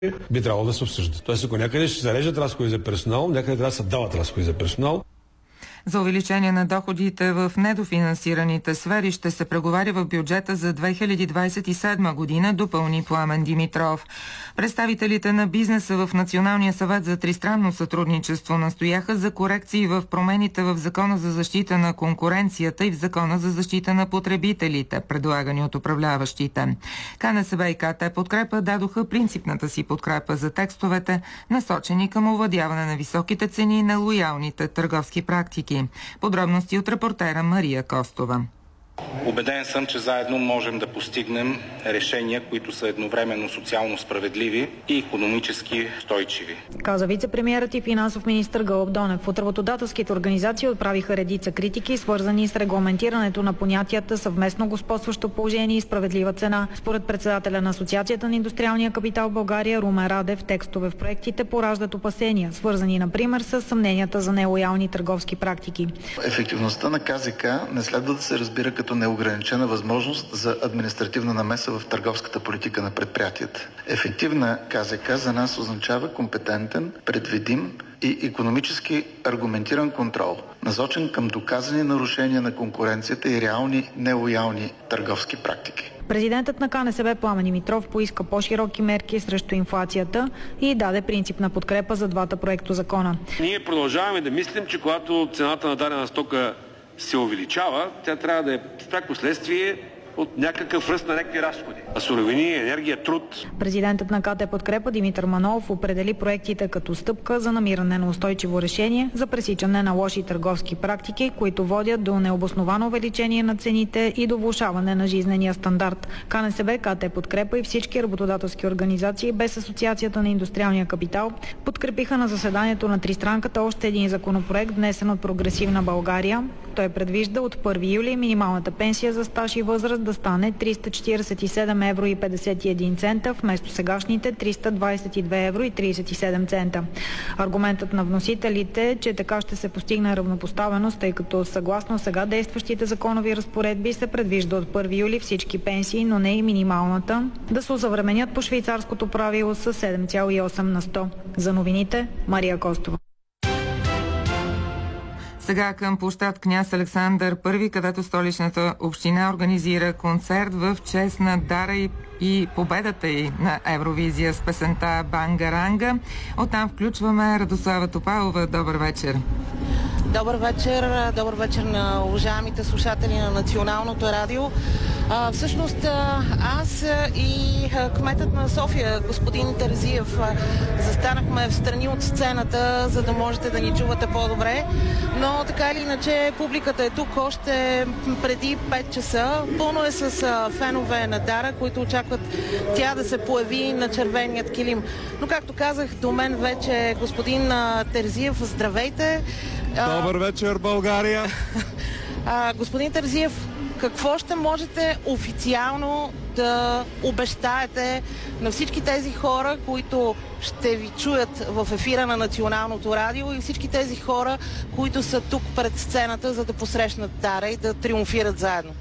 би трябвало да се обсъжда. Тоест, ако някъде ще се режат разходи за персонал, някъде трябва да се дават разходи за персонал. За увеличение на доходите в недофинансираните сфери ще се преговаря в бюджета за 2027 година, допълни Пламен Димитров. Представителите на бизнеса в Националния съвет за тристранно сътрудничество настояха за корекции в промените в Закона за защита на конкуренцията и в Закона за защита на потребителите, предлагани от управляващите. КНСБ и КТ Подкрепа дадоха принципната си подкрепа за текстовете, насочени към овладяване на високите цени и на лоялните търговски практики. Подробности от репортера Мария Костова. Убеден съм, че заедно можем да постигнем решения, които са едновременно социално справедливи и икономически устойчиви. Каза вице-премиерът и финансов министър Гълъб Донев. От работодателските организации отправиха редица критики, свързани с регламентирането на понятията съвместно господстващо положение и справедлива цена. Според председателя на Асоциацията на индустриалния капитал в България Румен Радев, текстове в проектите пораждат опасения, свързани, например, с съмненията за нелоялни търговски практики. Ефективността на КЗК не следва да се разбира като неограничена възможност за административна намеса в търговската политика на предприятията. Ефективна КЗК за нас означава компетентен, предвидим и икономически аргументиран контрол, насочен към доказани нарушения на конкуренцията и реални нелоялни търговски практики. Президентът на КНСБ Пламен Димитров поиска по-широки мерки срещу инфлацията и даде принципна подкрепа за двата проектозакона. Ние продължаваме да мислим, че когато цената на дадена стока се увеличава, тя трябва да е пряко следствие от някакъв ръст на някакви разходи. А суровини, енергия, труд. Президентът на КТ Подкрепа Димитър Манолов определи проектите като стъпка за намиране на устойчиво решение за пресичане на лоши търговски практики, които водят до необосновано увеличение на цените и до влошаване на жизнения стандарт. КНСБ, КТ Подкрепа и всички работодателски организации без Асоциацията на индустриалния капитал подкрепиха на заседанието на тристранката още един законопроект, внесен от Прогресивна България. Той предвижда от 1 юли минималната пенсия за стаж и възраст да стане 347 евро и 51 цента, вместо сегашните 322 евро и 37 цента. Аргументът на вносителите е, че така ще се постигне равнопоставеност, тъй като съгласно сега действащите законови разпоредби се предвижда от 1 юли всички пенсии, но не и минималната, да се осъвременят по швейцарското правило с 7,8 на 100. За новините, Мария Костова. Сега към площад Княз Александър I, където столичната община организира концерт в чест на дара и победата й на Евровизия с песента Бангаранга. Оттам включваме Радослава Топалова. Добър вечер! Добър вечер на уважаемите слушатели на Националното радио. Всъщност аз и кметът на София, господин Терзиев, застанахме в страни от сцената, за да можете да ни чувате по-добре. Но така или иначе публиката е тук още преди 5 часа. Пълно е с фенове на Дара, които очакват тя да се появи на червеният килим. Но както казах, до мен вече господин Терзиев, здравейте! Добър вечер, България! Господин Терзиев, какво ще можете официално да обещаете на всички тези хора, които ще ви чуят в ефира на Националното радио, и всички тези хора, които са тук пред сцената, за да посрещнат Дара и да триумфират заедно?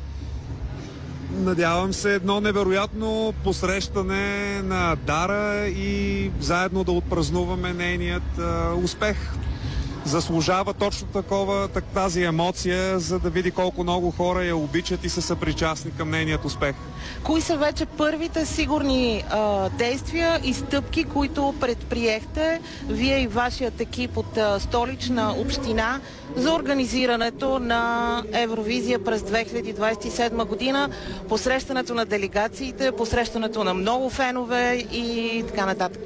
Надявам се едно невероятно посрещане на Дара и заедно да отпразнуваме нейният успех. Заслужава точно тази емоция, за да види колко много хора я обичат и са съпричастни към нейният успех. Кои са вече първите сигурни действия и стъпки, които предприехте вие и вашият екип от Столична община за организирането на Евровизия през 2027 година, посрещането на делегациите, посрещането на много фенове и така нататък?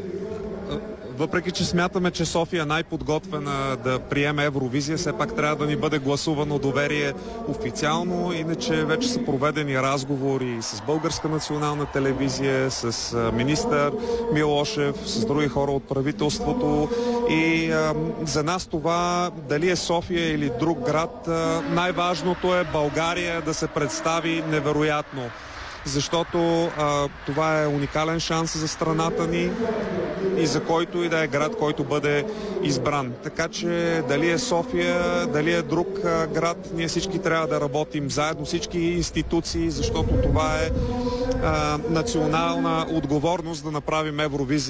Въпреки че смятаме, че София е най-подготвена да приеме Евровизия, все пак трябва да ни бъде гласувано доверие официално. Иначе вече са проведени разговори с Българска национална телевизия, с министър Милошев, с други хора от правителството. И за нас това, дали е София или друг град, най-важното е България да се представи невероятно. Защото това е уникален шанс за страната ни и за който и да е град, който бъде избран. Така че дали е София, дали е друг град, ние всички трябва да работим заедно, всички институции, защото това е национална отговорност да направим Евровизия.